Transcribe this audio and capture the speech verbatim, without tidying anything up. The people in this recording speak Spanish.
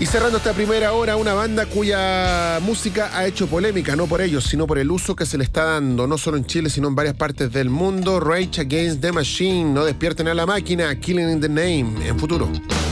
Y cerrando esta primera hora, una banda cuya música ha hecho polémica, no por ellos, sino por el uso que se le está dando, no solo en Chile, sino en varias partes del mundo. Rage Against the Machine, no despierten a la máquina, Killing in the Name, en Futuro.